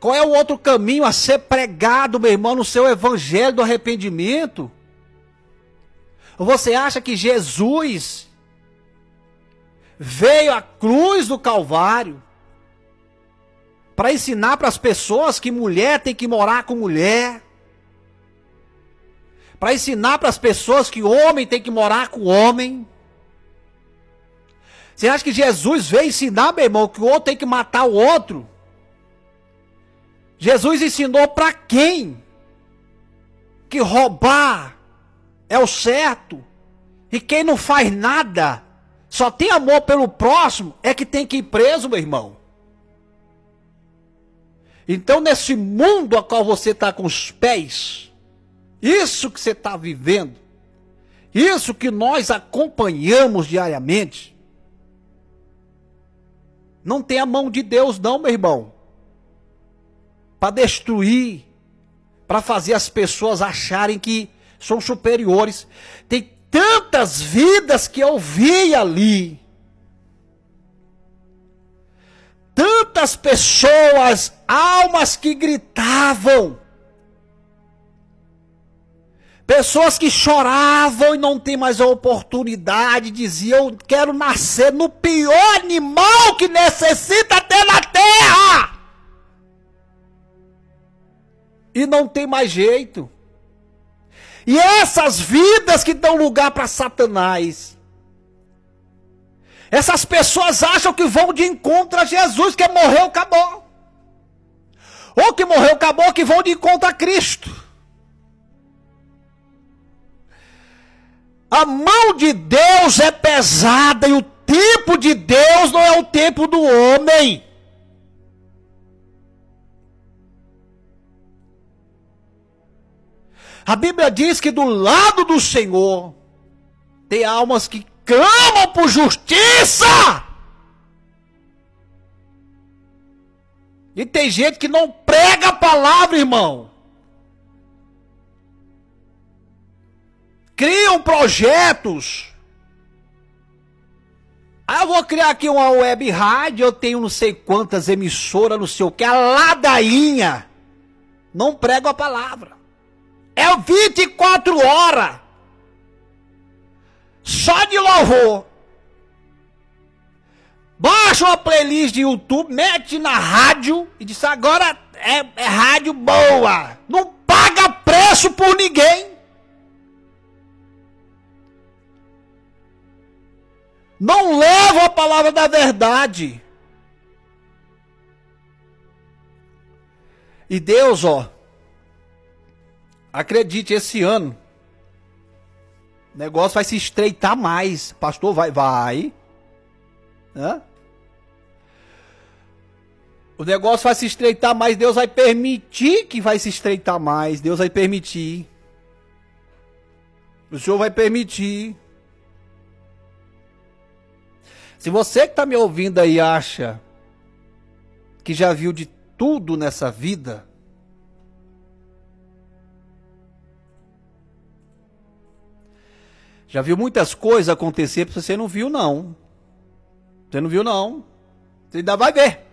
Qual é o outro caminho a ser pregado, meu irmão, no seu evangelho do arrependimento? Você acha que Jesus veio à cruz do Calvário para ensinar para as pessoas que mulher tem que morar com mulher? Para ensinar para as pessoas que homem tem que morar com homem? Você acha que Jesus veio ensinar, meu irmão, que o outro tem que matar o outro? Jesus ensinou para quem? Que roubar é o certo. E quem não faz nada, só tem amor pelo próximo, é que tem que ir preso, meu irmão. Então, nesse mundo a qual você está com os pés, isso que você está vivendo, isso que nós acompanhamos diariamente, não tem a mão de Deus não, meu irmão, para destruir, para fazer as pessoas acharem que são superiores. Tem tantas vidas que eu vi ali, tantas pessoas, almas que gritavam, pessoas que choravam e não tem mais a oportunidade, diziam: eu quero nascer no pior animal que necessita ter na terra. E não tem mais jeito. E essas vidas que dão lugar para Satanás, essas pessoas acham que vão de encontro a Jesus, que morreu, acabou. Ou que morreu, acabou, que vão de encontro a Cristo. A mão de Deus é pesada e o tempo de Deus não é o tempo do homem. A Bíblia diz que do lado do Senhor tem almas que clamam por justiça. E tem gente que não prega a palavra, irmão. Criam projetos. Eu vou criar aqui uma web rádio, eu tenho não sei quantas emissoras, não sei o que, a ladainha. Não prego a palavra. É 24 horas. Só de louvor. Baixa uma playlist de YouTube, mete na rádio e diz: agora é rádio boa. Não paga preço por ninguém. Não leva a palavra da verdade. E Deus, acredite, esse ano o negócio vai se estreitar mais. Pastor, vai. Hã? O negócio vai se estreitar mais. Deus vai permitir que vai se estreitar mais. Deus vai permitir. O Senhor vai permitir. Se você que está me ouvindo aí acha que já viu de tudo nessa vida, já viu muitas coisas acontecer, você não viu não. Você não viu não. Você ainda vai ver.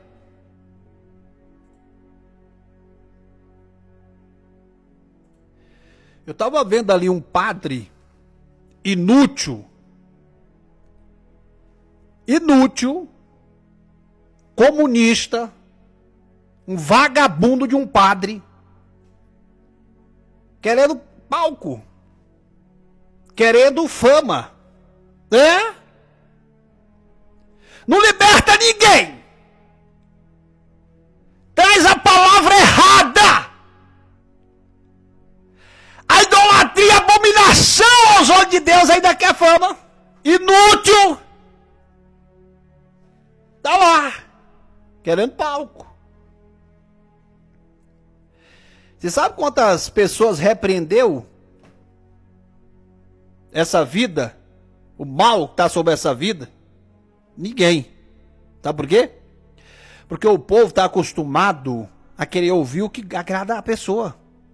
Eu estava vendo ali um padre inútil, comunista, um vagabundo de um padre, querendo palco, querendo fama, não liberta ninguém, traz a palavra errada, a idolatria, a abominação aos olhos de Deus, ainda quer fama, inútil, tá lá, querendo palco. Você sabe quantas pessoas repreendeu essa vida? O mal que está sobre essa vida? Ninguém. Sabe por quê? Porque o povo está acostumado a querer ouvir o que agrada a pessoa.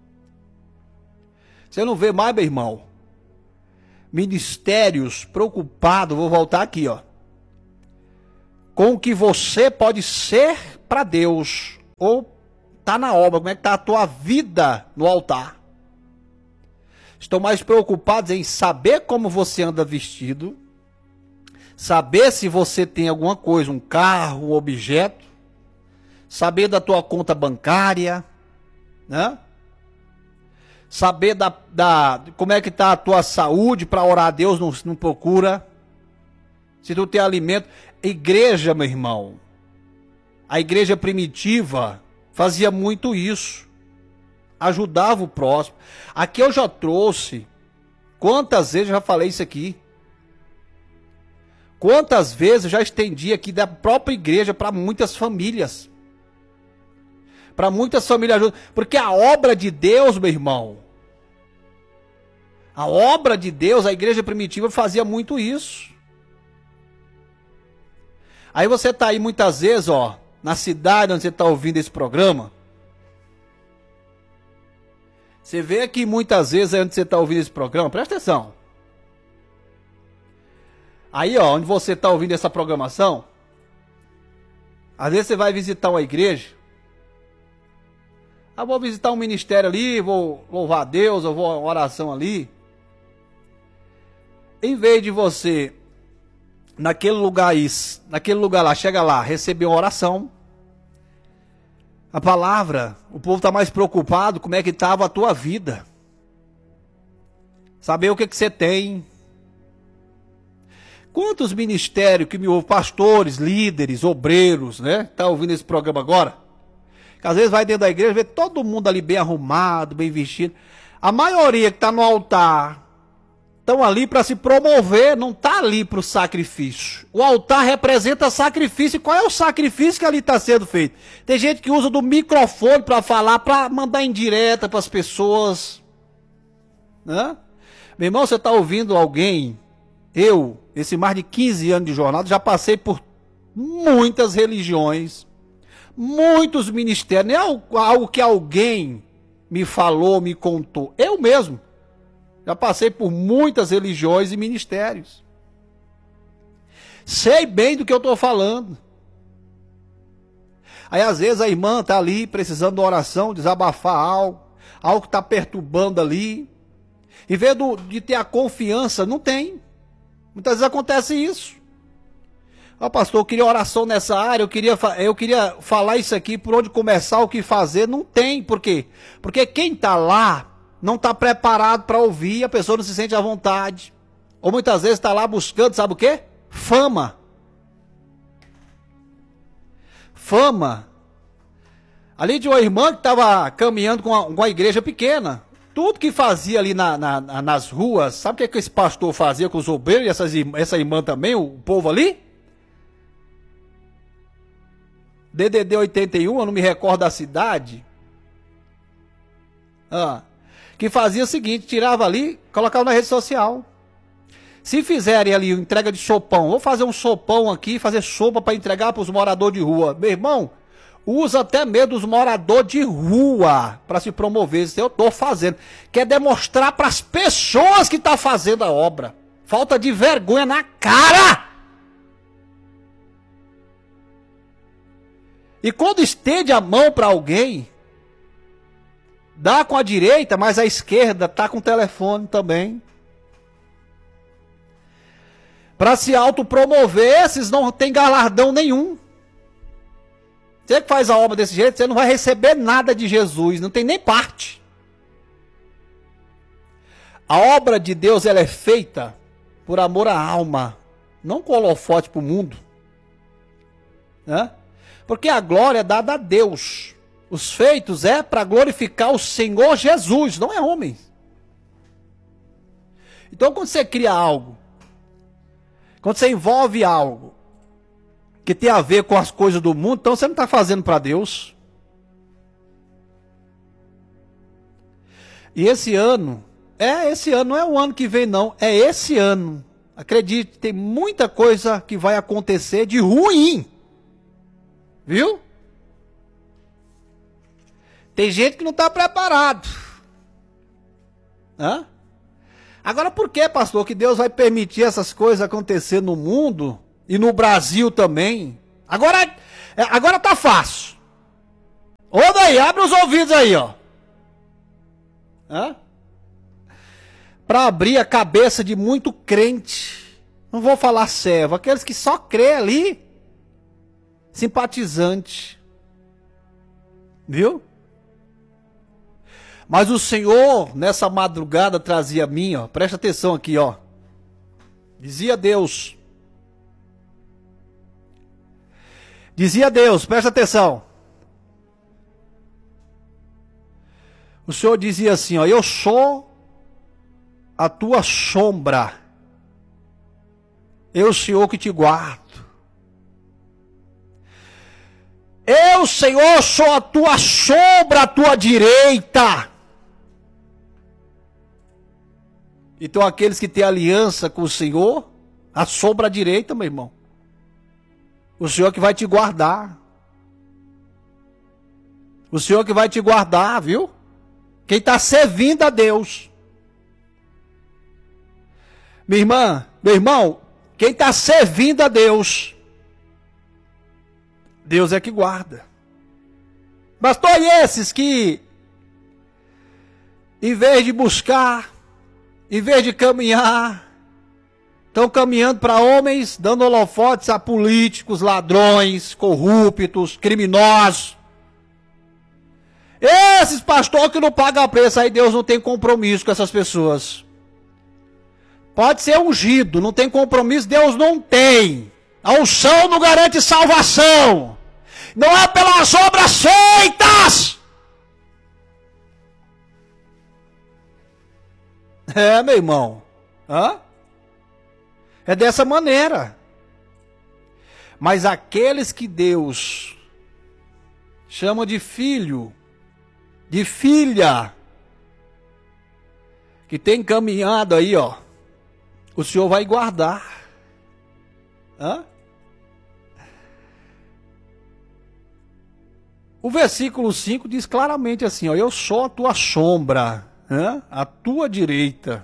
Você não vê mais, meu irmão, ministérios preocupados, vou voltar aqui, com o que você pode ser para Deus ou tá na obra, como é que tá a tua vida no altar. Estão mais preocupados em saber como você anda vestido, saber se você tem alguma coisa, um carro, um objeto, saber da tua conta bancária, né? Saber como é que tá a tua saúde para orar a Deus, não procura. Se tu tem alimento. Igreja, meu irmão, a igreja primitiva fazia muito isso. Ajudava o próximo. Aqui eu já trouxe. Quantas vezes eu já falei isso aqui? Quantas vezes eu já estendi aqui da própria igreja para muitas famílias. Para muitas famílias ajudam. Porque a obra de Deus, meu irmão. A obra de Deus, a igreja primitiva fazia muito isso. Aí você tá aí muitas vezes, ó, na cidade onde você tá ouvindo esse programa. Você vê aqui muitas vezes aí onde você tá ouvindo esse programa, presta atenção. Aí, ó, onde você tá ouvindo essa programação, às vezes você vai visitar uma igreja. Ah, vou visitar um ministério ali, vou louvar a Deus, eu vou a uma oração ali. Em vez de você, naquele lugar lá, chega lá, receber uma oração, a palavra, o povo está mais preocupado como é que estava a tua vida. Saber o que você tem. Quantos ministérios que me ouvem, pastores, líderes, obreiros, né? Tá ouvindo esse programa agora? Que às vezes vai dentro da igreja, vê todo mundo ali bem arrumado, bem vestido. A maioria que está no altar, estão ali para se promover, não está ali para o sacrifício. O altar representa sacrifício. E qual é o sacrifício que ali está sendo feito? Tem gente que usa do microfone para falar, para mandar indireta para as pessoas. Né? Meu irmão, você está ouvindo alguém? Eu, esse mais de 15 anos de jornada, já passei por muitas religiões, muitos ministérios. Não é algo que alguém me falou, me contou. Eu mesmo. Já passei por muitas religiões e ministérios. Sei bem do que eu estou falando. Aí às vezes a irmã está ali precisando de oração, desabafar algo que está perturbando ali. Em vez de ter a confiança, não tem. Muitas vezes acontece isso. Ó, pastor, eu queria oração nessa área, eu queria falar isso aqui, por onde começar, o que fazer. Não tem. Por quê? Porque quem está lá não está preparado para ouvir, a pessoa não se sente à vontade. Ou muitas vezes está lá buscando, sabe o quê? Fama. Fama. Ali de uma irmã que estava caminhando com uma igreja pequena. Tudo que fazia ali nas ruas, sabe o que esse pastor fazia com os obreiros e essa irmã também, o povo ali? DDD 81, eu não me recordo da cidade. Que fazia o seguinte, tirava ali, colocava na rede social. Se fizerem ali entrega de sopão, vou fazer um sopão aqui, fazer sopa para entregar para os moradores de rua. Meu irmão, usa até mesmo os moradores de rua para se promover. Isso eu estou fazendo. Quer demonstrar para as pessoas que estão fazendo a obra. Falta de vergonha na cara. E quando estende a mão para alguém, dá com a direita, mas a esquerda tá com o telefone também. Para se autopromover, esses não tem galardão nenhum. Você que faz a obra desse jeito, você não vai receber nada de Jesus, não tem nem parte. A obra de Deus, ela é feita por amor à alma, não com holofote para o mundo. Né? Porque a glória é dada a Deus. Os feitos é para glorificar o Senhor Jesus, não é homem. Então quando você cria algo, quando você envolve algo que tem a ver com as coisas do mundo, então você não está fazendo para Deus. E esse ano não é o ano que vem não, é esse ano. Acredite, tem muita coisa que vai acontecer de ruim. Viu? Tem gente que não está preparado. Hã? Agora por que, pastor, que Deus vai permitir essas coisas acontecer no mundo e no Brasil também? Agora tá fácil. Ou não aí, abre os ouvidos aí, ó. Para abrir a cabeça de muito crente. Não vou falar servo, aqueles que só crê ali. Simpatizante. Viu? Mas o Senhor, nessa madrugada, trazia a mim, ó. Presta atenção aqui, ó. Dizia Deus. Dizia Deus, presta atenção. O Senhor dizia assim, ó. Eu sou a tua sombra. Eu, Senhor, que te guardo. Eu, Senhor, sou a tua sombra, a tua direita. Então, aqueles que têm aliança com o Senhor, a sombra direita, meu irmão. O Senhor que vai te guardar. O Senhor que vai te guardar, viu? Quem está servindo a Deus. Minha irmã, meu irmão, quem está servindo a Deus, Deus é que guarda. Pastor, e esses que, em vez de buscar, em vez de caminhar, estão caminhando para homens, dando holofotes a políticos, ladrões, corruptos, criminosos. Esses pastores que não pagam preço, aí Deus não tem compromisso com essas pessoas. Pode ser ungido, não tem compromisso, Deus não tem. A unção não garante salvação. Não é pelas obras feitas. É, meu irmão. É dessa maneira. Mas aqueles que Deus chama de filho, de filha, que tem caminhado aí, ó, o Senhor vai guardar. O versículo 5 diz claramente assim, ó, eu sou a tua sombra, a tua direita.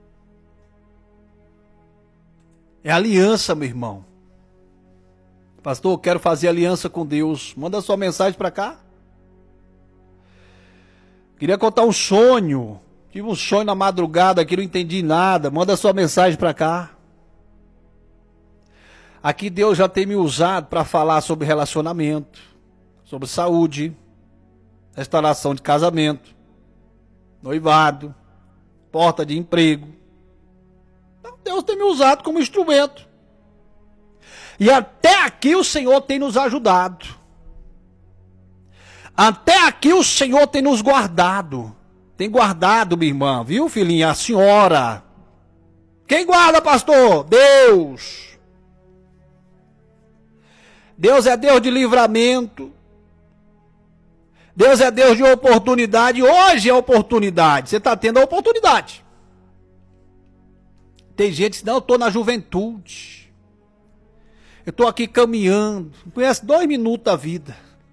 É aliança, meu irmão. Pastor, eu quero fazer aliança com Deus. Manda sua mensagem para cá. Queria contar um sonho. Tive um sonho na madrugada aqui, não entendi nada. Manda sua mensagem para cá. Aqui Deus já tem me usado para falar sobre relacionamento, sobre saúde, restauração de casamento, noivado, porta de emprego. Então Deus tem me usado como instrumento. E até aqui o Senhor tem nos ajudado. Até aqui o Senhor tem nos guardado. Tem guardado, minha irmã, viu, filhinha? A senhora. Quem guarda, pastor? Deus. Deus é Deus de livramento. Deus é Deus de oportunidade. Hoje é oportunidade. Você está tendo a oportunidade. Tem gente que diz, não, eu estou na juventude. Eu estou aqui caminhando. Não conhece 2 minutos da vida.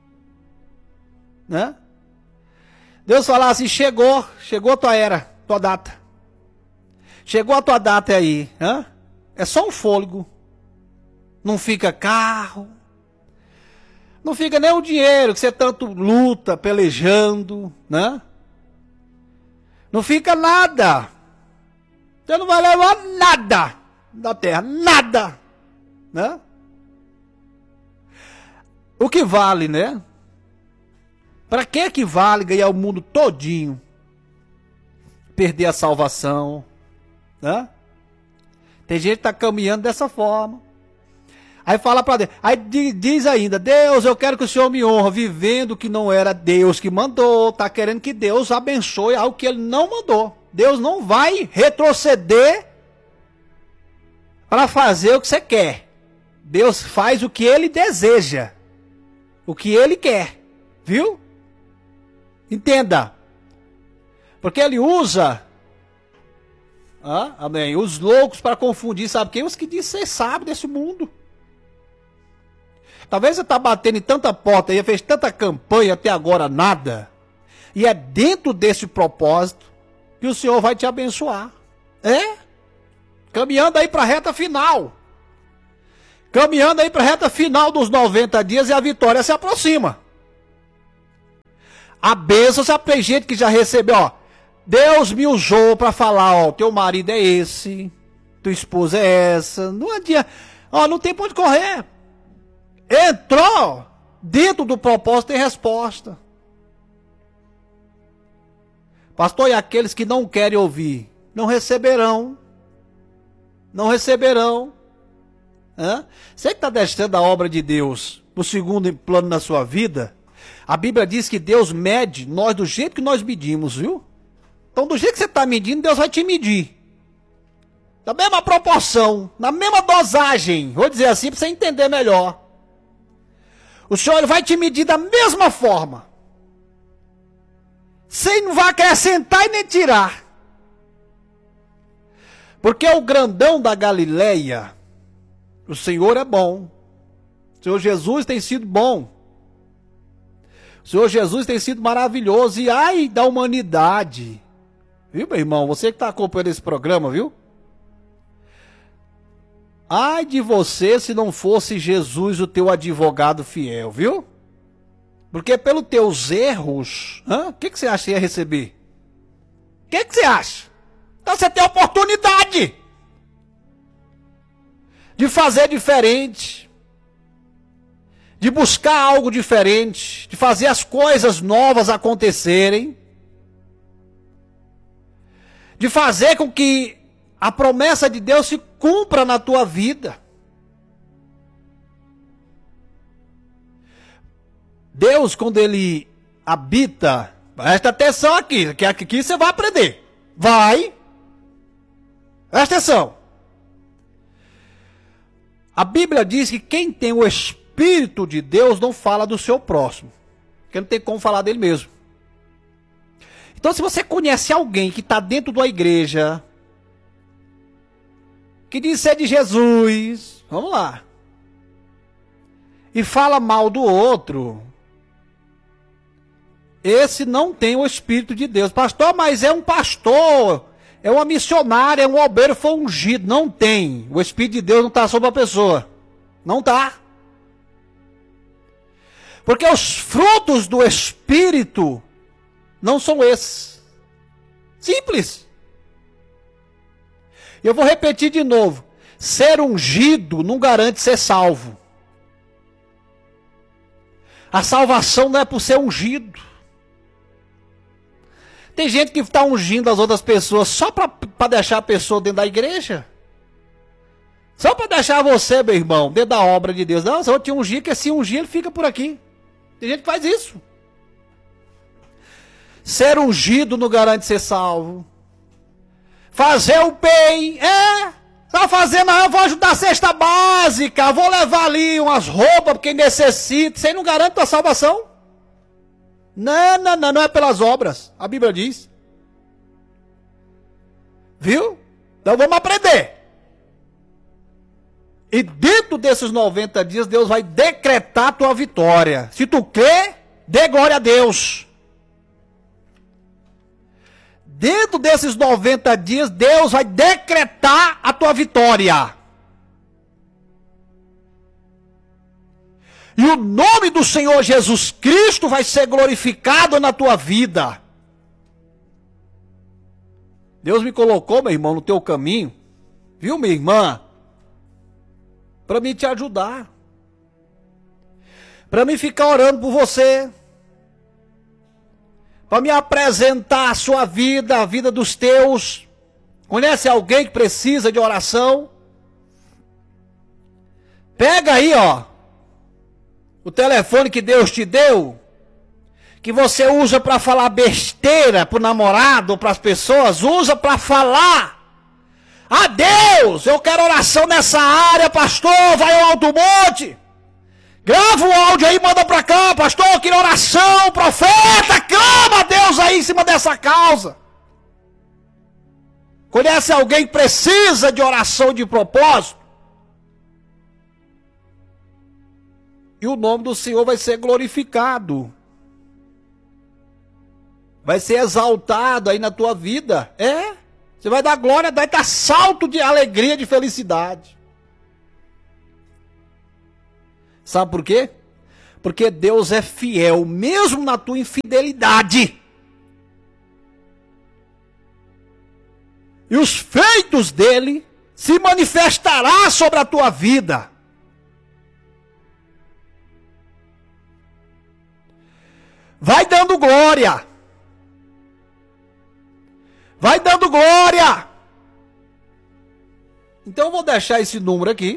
Né? Deus falar assim, chegou a tua era, tua data. Chegou a tua data aí. É só um fôlego. Não fica carro. Não fica nem o dinheiro que você tanto luta, pelejando, né? Não fica nada. Você não vai levar nada da terra, nada, né? O que vale, né? Para que vale ganhar o mundo todinho? Perder a salvação, né? Tem gente que está caminhando dessa forma. Aí fala para Deus, aí diz ainda, Deus, eu quero que o Senhor me honre, vivendo que não era Deus que mandou, está querendo que Deus abençoe algo que Ele não mandou. Deus não vai retroceder para fazer o que você quer. Deus faz o que Ele deseja, o que Ele quer, viu? Entenda, porque Ele usa, amém, os loucos para confundir, sabe quem? Os que dizem ser sábio desse mundo. Talvez você está batendo em tanta porta aí, fez tanta campanha até agora, nada. E é dentro desse propósito que o Senhor vai te abençoar. Caminhando aí para a reta final. Caminhando aí para a reta final dos 90 dias e a vitória se aproxima. a bênção, já tem gente que já recebeu, ó. Deus me usou para falar, ó, teu marido é esse, tua esposa é essa. Não adianta, ó, não tem pra onde correr. Entrou dentro do propósito, tem resposta. Pastor, e aqueles que não querem ouvir, não receberão. Não receberão. Você que está deixando a obra de Deus no segundo plano na sua vida, a Bíblia diz que Deus mede nós do jeito que nós medimos, viu? Então, do jeito que você está medindo, Deus vai te medir. Da mesma proporção, na mesma dosagem. Vou dizer assim para você entender melhor. O Senhor vai te medir da mesma forma. Você não vai acrescentar e nem tirar. Porque o grandão da Galileia, o Senhor é bom. O Senhor Jesus tem sido bom. O Senhor Jesus tem sido maravilhoso. E ai da humanidade. Viu, meu irmão? Você que está acompanhando esse programa, viu? Ai de você se não fosse Jesus o teu advogado fiel, viu? Porque pelos teus erros, o que você acha que ia receber? O que você acha? Então você tem a oportunidade de fazer diferente, de buscar algo diferente, de fazer as coisas novas acontecerem, de fazer com que a promessa de Deus se cumpra na tua vida. Deus, quando Ele habita, presta atenção aqui, que aqui você vai aprender. Vai. Presta atenção. A Bíblia diz que quem tem o Espírito de Deus não fala do seu próximo. Porque não tem como falar dele mesmo. Então, se você conhece alguém que está dentro da igreja, que diz ser de Jesus, vamos lá, e fala mal do outro, esse não tem o Espírito de Deus. Pastor, mas é um pastor, é uma missionária, é um obreiro, foi ungido. Não tem. O Espírito de Deus não está sobre a pessoa. Não está. Porque os frutos do Espírito não são esses. Simples. Eu vou repetir de novo. Ser ungido não garante ser salvo. A salvação não é por ser ungido. Tem gente que está ungindo as outras pessoas só para deixar a pessoa dentro da igreja. Só para deixar você, meu irmão, dentro da obra de Deus. Não, se eu te ungir, que se ungir, ele fica por aqui. Tem gente que faz isso. Ser ungido não garante ser salvo. Fazer o bem, tá fazendo, eu vou ajudar a cesta básica, vou levar ali umas roupas para quem necessita. Isso aí não garante a salvação. Não é pelas obras, a Bíblia diz. Viu? Então vamos aprender. E dentro desses 90 dias, Deus vai decretar a tua vitória. Se tu crê, dê glória a Deus. Dentro desses 90 dias, Deus vai decretar a tua vitória. E o nome do Senhor Jesus Cristo vai ser glorificado na tua vida. Deus me colocou, meu irmão, no teu caminho, viu, minha irmã? Para me te ajudar. Para me ficar orando por você. Para me apresentar a sua vida, a vida dos teus. Conhece alguém que precisa de oração? Pega aí, ó. O telefone que Deus te deu, que você usa para falar besteira pro namorado ou para as pessoas, usa para falar. Ah, Deus, eu quero oração nessa área, pastor, vai ao Alto Monte. Grava o áudio aí, manda para cá, pastor, eu quero oração, profeta, clama a Deus aí em cima dessa causa. Conhece alguém que precisa de oração de propósito? E o nome do Senhor vai ser glorificado. Vai ser exaltado aí na tua vida. Você vai dar glória, vai dar salto de alegria, de felicidade. Sabe por quê? Porque Deus é fiel, mesmo na tua infidelidade. E os feitos dele se manifestará sobre a tua vida. Vai dando glória. Vai dando glória. Então eu vou deixar esse número aqui.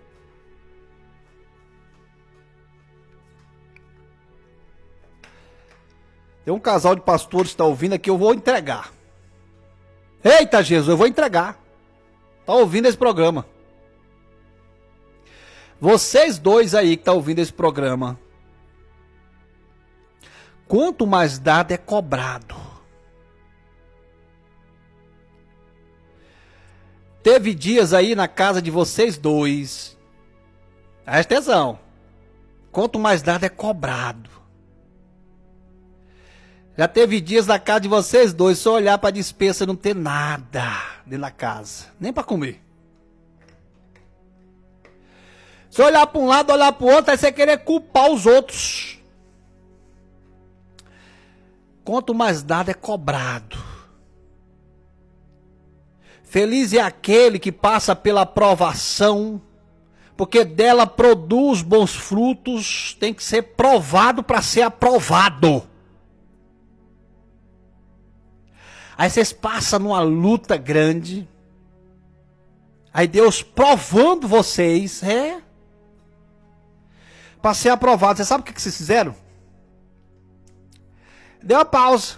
Tem um casal de pastores que está ouvindo aqui, eu vou entregar. Eita Jesus, eu vou entregar. Está ouvindo esse programa. Vocês dois aí que estão ouvindo esse programa. Quanto mais dado é cobrado. Teve dias aí na casa de vocês dois. Presta atenção. Quanto mais dado é cobrado. Já teve dias na casa de vocês dois, só olhar para a despensa e não ter nada dentro da casa. Nem para comer. Só olhar para um lado, olhar para o outro, aí você querer culpar os outros. Quanto mais dado é cobrado. Feliz é aquele que passa pela provação, porque dela produz bons frutos, tem que ser provado para ser aprovado. Aí vocês passam numa luta grande, aí Deus provando vocês, para ser aprovado. Você sabe o que vocês fizeram? Deu uma pausa.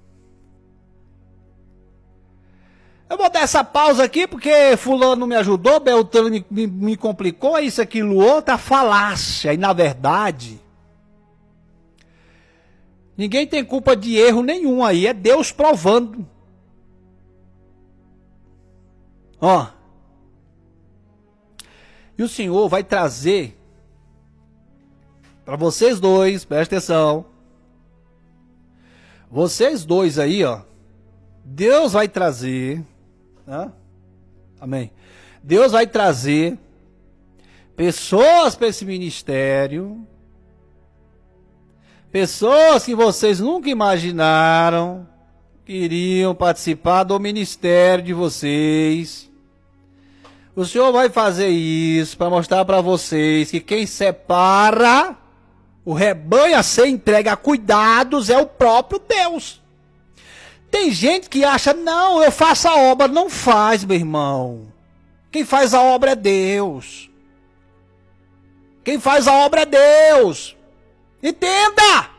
Eu vou dar essa pausa aqui porque fulano me ajudou, Beltrano me complicou, isso, aquilo, outra falácia. E na verdade, ninguém tem culpa de erro nenhum aí, é Deus provando. Ó. E o Senhor vai trazer para vocês dois, presta atenção. Vocês dois aí, ó. Deus vai trazer, né? Amém. Deus vai trazer pessoas para esse ministério. Pessoas que vocês nunca imaginaram que iriam participar do ministério de vocês. O Senhor vai fazer isso para mostrar para vocês que quem separa o rebanho a ser entregue a cuidados é o próprio Deus. Tem gente que acha, não, eu faço a obra. Não faz, meu irmão. Quem faz a obra é Deus. Quem faz a obra é Deus. Entenda!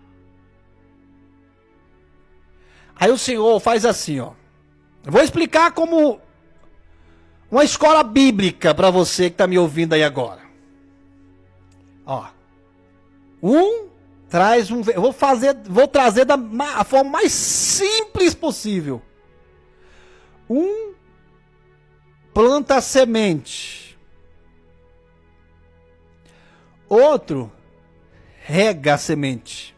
Aí o Senhor faz assim, ó. Eu vou explicar como uma escola bíblica para você que está me ouvindo aí agora. Ó. Traz um... Eu vou trazer da forma mais simples possível. Planta a semente. Outro rega a semente.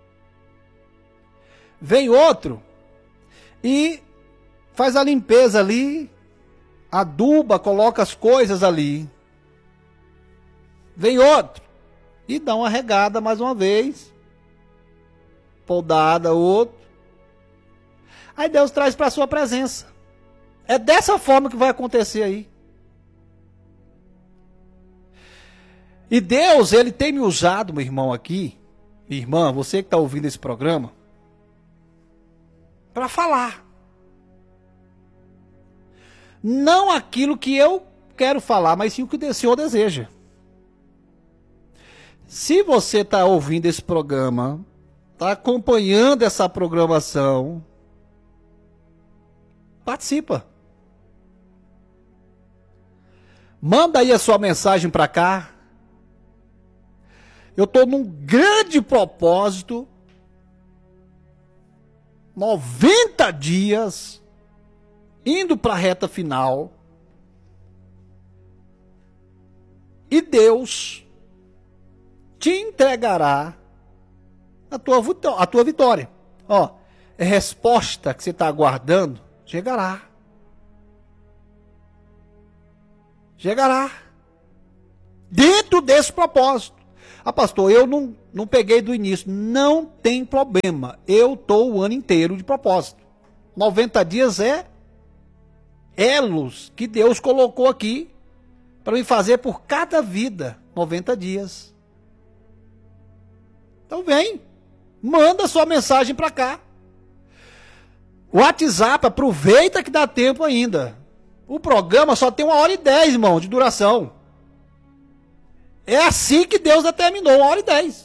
Vem outro e faz a limpeza ali, aduba, coloca as coisas ali. Vem outro e dá uma regada mais uma vez, podada, outro. Aí Deus traz para a sua presença. É dessa forma que vai acontecer aí. E Deus, Ele tem me usado, meu irmão aqui, minha irmã, você que está ouvindo esse programa, para falar. Não aquilo que eu quero falar, mas sim o que o Senhor deseja. Se você está ouvindo esse programa, está acompanhando essa programação, participa. Manda aí a sua mensagem para cá. Eu estou num grande propósito. 90 dias, indo para a reta final. E Deus te entregará a tua vitória. Ó, a resposta que você está aguardando chegará. Chegará. Dentro desse propósito. Ah, pastor, eu não peguei do início. Não tem problema. Eu estou o ano inteiro de propósito. 90 dias é elos que Deus colocou aqui para me fazer por cada vida. 90 dias. Então vem. Manda sua mensagem para cá. O WhatsApp, aproveita que dá tempo ainda. O programa só tem 1h10, irmão, de duração. É assim que Deus determinou, 1h10.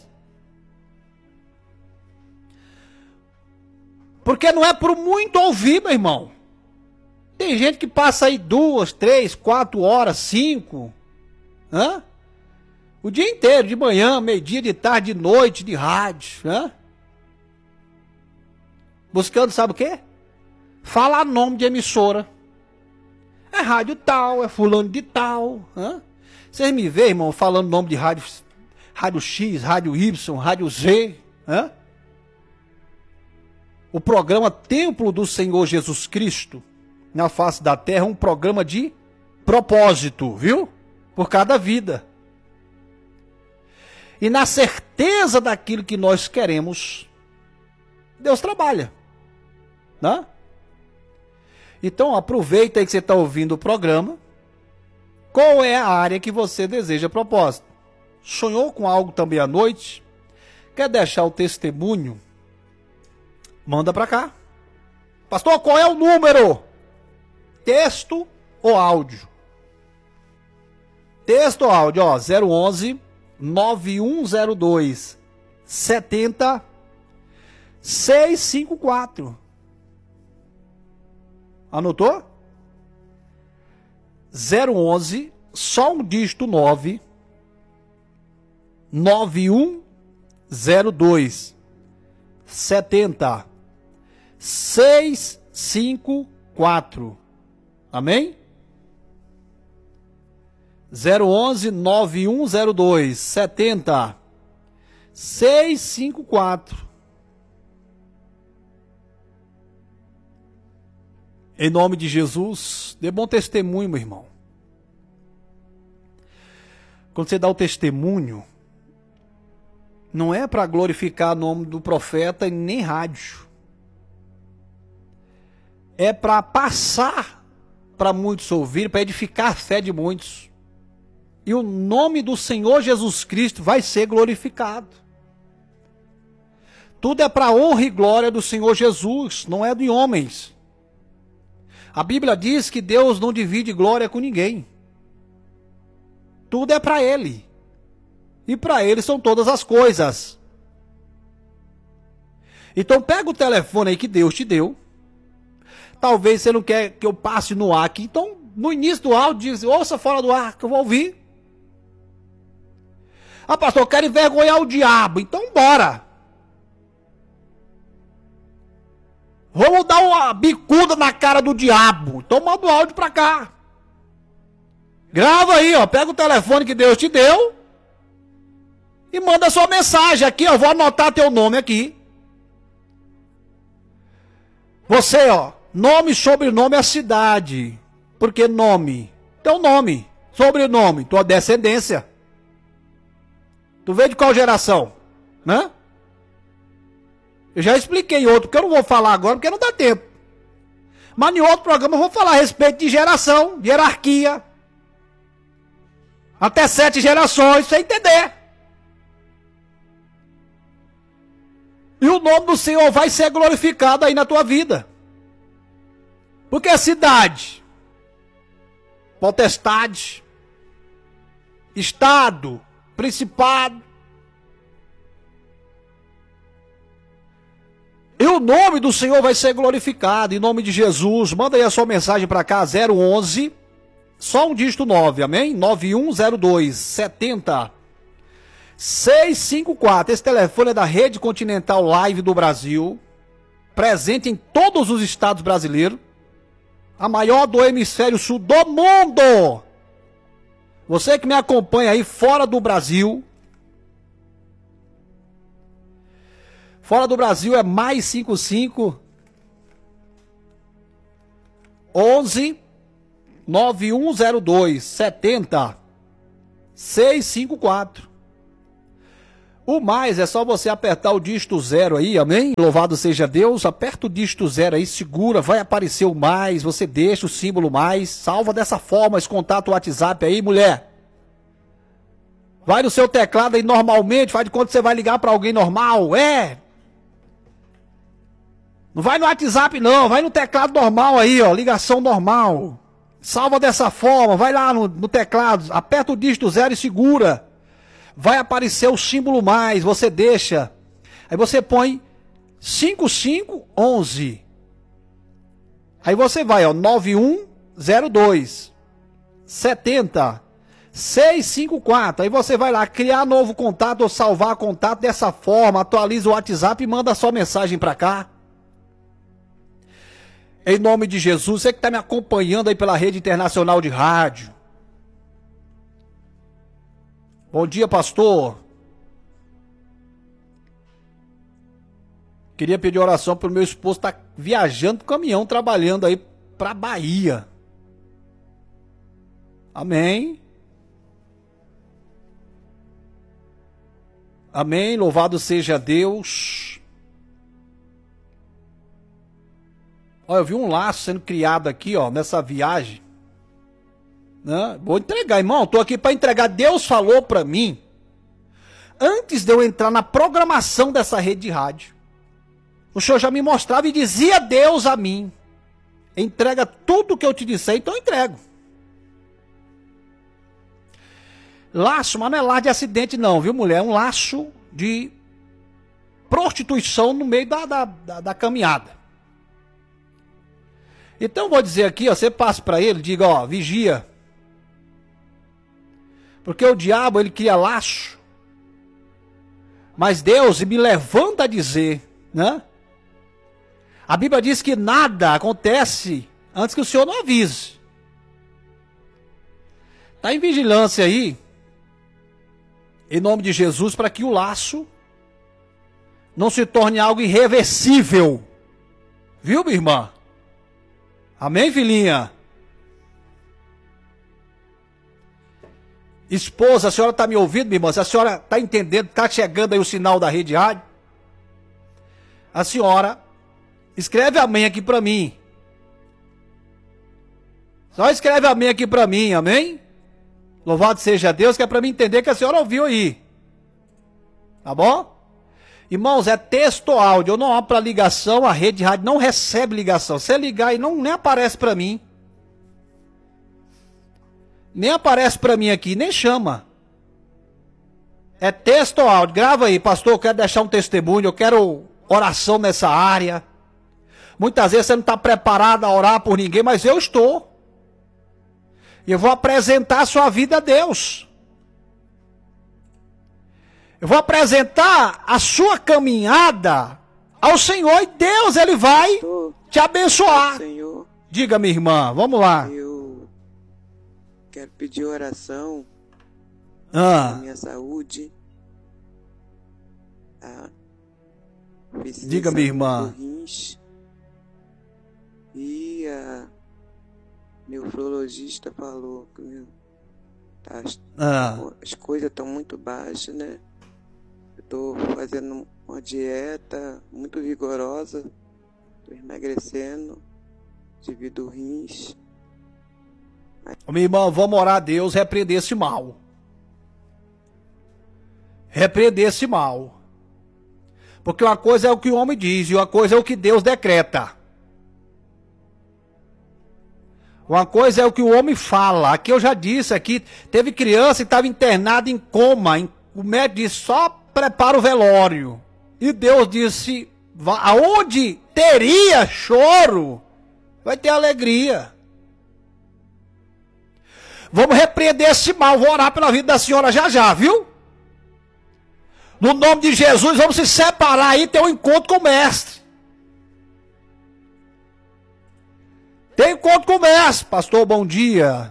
Porque não é por muito ouvir, meu irmão. Tem gente que passa aí 2, 3, 4 horas, 5. Hã? O dia inteiro, de manhã, meio-dia, de tarde, de noite, de rádio. Hã? Buscando, sabe o quê? Falar nome de emissora. É rádio tal, é fulano de tal. Hã? Vocês me veem, irmão, falando nome de rádio, rádio X, rádio Y, rádio Z. Hã? O programa Templo do Senhor Jesus Cristo, na face da terra, é um programa de propósito, viu? Por cada vida. E na certeza daquilo que nós queremos, Deus trabalha. Né? Então aproveita aí que você está ouvindo o programa. Qual é a área que você deseja propósito? Sonhou com algo também à noite? Quer deixar o testemunho? Manda para cá. Pastor, qual é o número? Texto ou áudio? Texto ou áudio, ó, 011 9102 70 654. Anotou? 011, só um dígito 9, 9102 70 654. Amém? 011 9102 70 654. Em nome de Jesus, dê bom testemunho, meu irmão. Quando você dá o testemunho, não é para glorificar o nome do profeta e nem rádio. É para passar para muitos ouvir, para edificar a fé de muitos. E o nome do Senhor Jesus Cristo vai ser glorificado. Tudo é para a honra e glória do Senhor Jesus, não é de homens. A Bíblia diz que Deus não divide glória com ninguém. Tudo é para Ele. E para Ele são todas as coisas. Então pega o telefone aí que Deus te deu. Talvez você não quer que eu passe no ar aqui. Então, no início do áudio, diz, ouça fora do ar, que eu vou ouvir. Ah, pastor, eu quero envergonhar o diabo. Então, bora. Vamos dar uma bicuda na cara do diabo. Então, manda o áudio pra cá. Grava aí, ó. Pega o telefone que Deus te deu. E manda sua mensagem aqui, ó. Vou anotar teu nome aqui. Você, ó. Nome, sobrenome, a cidade. Por que nome? Teu nome. Sobrenome. Tua descendência. Tu veio de qual geração? Né? Eu já expliquei em outro, que eu não vou falar agora, porque não dá tempo. Mas em outro programa eu vou falar a respeito de geração, de hierarquia. Até 7 gerações, pra você entender. E o nome do Senhor vai ser glorificado aí na tua vida. Porque a cidade, potestade, estado, principado. E o nome do Senhor vai ser glorificado, em nome de Jesus. Manda aí a sua mensagem para cá, 011, só um dígito 9, amém? 9102 70 654. Esse telefone é da Rede Continental Live do Brasil, presente em todos os estados brasileiros, a maior do hemisfério sul do mundo. Você que me acompanha aí fora do Brasil, fora do Brasil é mais 55 11 9102 70 654. O mais é só você apertar o dígito 0 aí, amém? Louvado seja Deus, aperta o dígito 0 aí, segura, vai aparecer o mais, você deixa o símbolo mais, salva dessa forma esse contato WhatsApp aí, mulher. Vai no seu teclado aí normalmente, faz de conta que você vai ligar para alguém normal, Não vai no WhatsApp não, vai no teclado normal aí, ó, ligação normal. Salva dessa forma, vai lá no teclado, aperta o dígito 0 e segura. Vai aparecer o símbolo mais, você deixa. Aí você põe 5511. Aí você vai, ó, 9102 70 654. Aí você vai lá criar novo contato ou salvar contato dessa forma, atualiza o WhatsApp e manda sua mensagem para cá. Em nome de Jesus, você que está me acompanhando aí pela rede internacional de rádio. Bom dia, pastor. Queria pedir oração para o meu esposo estar viajando com caminhão, trabalhando aí para Bahia. Amém. Amém, louvado seja Deus. Olha, eu vi um laço sendo criado aqui, ó, nessa viagem. Né? Vou entregar, irmão, estou aqui para entregar. Deus falou para mim, antes de eu entrar na programação dessa rede de rádio, o Senhor já me mostrava e dizia Deus a mim, entrega tudo o que eu te disser, então eu entrego. Laço, mas não é laço de acidente não, viu mulher? É um laço de prostituição no meio da caminhada. Então eu vou dizer aqui, ó, você passa para ele, diga, ó, vigia. Porque o diabo, ele cria laço. Mas Deus me levanta a dizer, né? A Bíblia diz que nada acontece antes que o Senhor não avise. Está em vigilância aí, em nome de Jesus, para que o laço não se torne algo irreversível. Viu, minha irmã? Amém, filhinha? Esposa, a senhora está me ouvindo, minha irmã? Se a senhora está entendendo, está chegando aí o sinal da rede rádio, a senhora escreve amém aqui para mim. Só escreve amém aqui para mim, amém? Louvado seja Deus, que é para mim entender que a senhora ouviu aí. Tá bom? Irmãos, é texto ou áudio, eu não abro para ligação, a rede rádio não recebe ligação. Se ligar aí, nem aparece para mim. Nem aparece para mim aqui, nem chama. É texto ou áudio. Grava aí, pastor, eu quero deixar um testemunho, eu quero oração nessa área. Muitas vezes você não está preparado a orar por ninguém, mas eu estou. E eu vou apresentar a sua vida a Deus. Eu vou apresentar a sua caminhada ao Senhor e Deus, Ele vai te abençoar. Senhor, diga, minha irmã, vamos lá. Eu quero pedir oração pela minha saúde. Diga, minha irmã. Rins, e a nefrologista falou que as coisas estão muito baixas, né? Eu estou fazendo uma dieta muito vigorosa, estou emagrecendo, divido rins. Minha irmã, vamos orar a Deus, repreender esse mal. Repreender esse mal. Porque uma coisa é o que o homem diz e uma coisa é o que Deus decreta. Uma coisa é o que o homem fala. Aqui eu já disse, aqui teve criança que estava internada em coma. O médico disse, só prepara o velório. E Deus disse, aonde teria choro, vai ter alegria. Vamos repreender esse mal. Vou orar pela vida da senhora já, viu? No nome de Jesus, vamos se separar aí e ter um encontro com o mestre. Tem encontro com o mestre. Pastor, bom dia.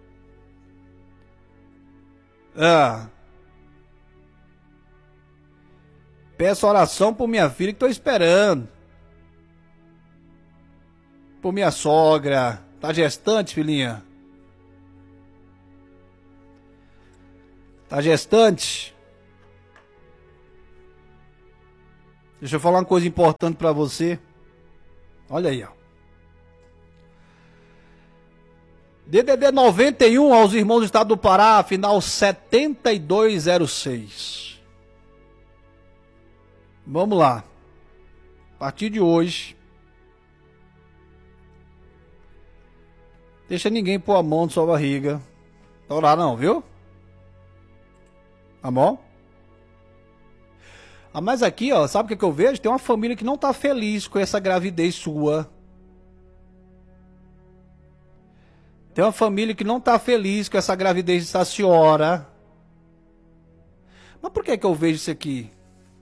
Peço oração por minha filha que estou esperando. Por minha sogra. Tá gestante, filhinha? Tá gestante? Deixa eu falar uma coisa importante pra você. Olha aí, ó. DDD 91 aos irmãos do estado do Pará, final 7206. Vamos lá. A partir de hoje, deixa ninguém pôr a mão na sua barriga. Orar não, viu? Tá bom? Ah, mas aqui, ó, sabe o que eu vejo? Tem uma família que não tá feliz com essa gravidez sua. Tem uma família que não tá feliz com essa gravidez da senhora. Mas por que eu vejo isso aqui?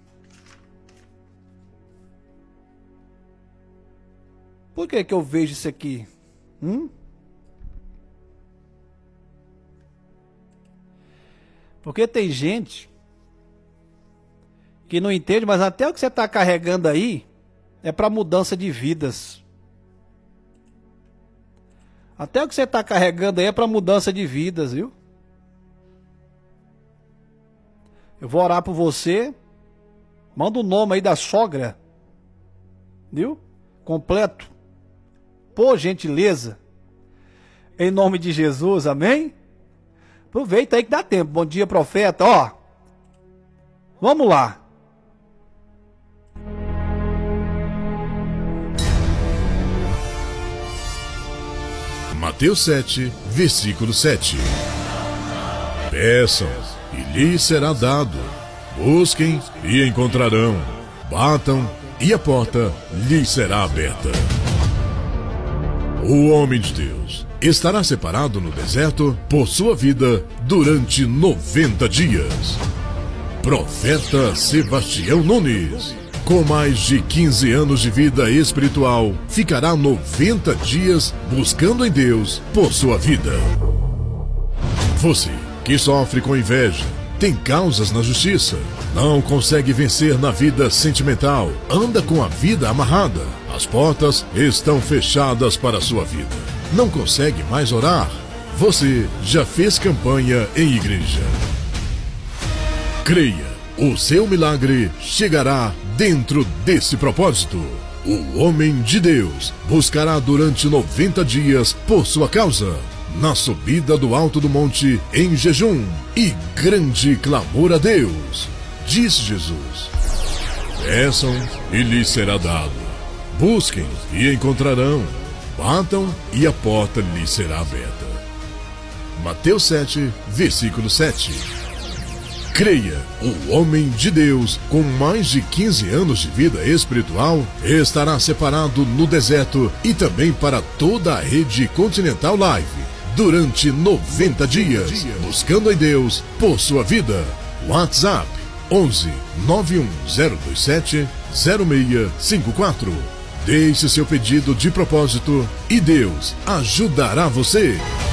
Por que eu vejo isso aqui? Porque tem gente que não entende, mas até o que você está carregando aí é para mudança de vidas. Até o que você está carregando aí é para mudança de vidas, viu? Eu vou orar por você. Manda o nome aí da sogra. Viu? Completo. Por gentileza. Em nome de Jesus, amém? Aproveita aí que dá tempo. Bom dia, profeta. Ó. Vamos lá. Mateus 7, versículo 7. Peçam, e lhes será dado. Busquem, e encontrarão. Batam, e a porta lhes será aberta. O homem de Deus estará separado no deserto por sua vida durante 90 dias. Profeta Sebastião Nunes, com mais de 15 anos de vida espiritual, ficará 90 dias buscando em Deus por sua vida. Você que sofre com inveja, tem causas na justiça, não consegue vencer na vida sentimental, anda com a vida amarrada, as portas estão fechadas para a sua vida, não consegue mais orar, você já fez campanha em igreja. Creia, o seu milagre chegará dentro desse propósito. O homem de Deus buscará durante 90 dias por sua causa, na subida do alto do monte em jejum e grande clamor a Deus. Diz Jesus: peçam e lhes será dado. Busquem e encontrarão. Batam e a porta lhes será aberta. Mateus 7, versículo 7. Creia, o homem de Deus, com mais de 15 anos de vida espiritual, estará separado no deserto e também para toda a rede Continental Live, durante 90 dias, buscando em Deus por sua vida. WhatsApp 11 91027 0654. Deixe seu pedido de propósito e Deus ajudará você.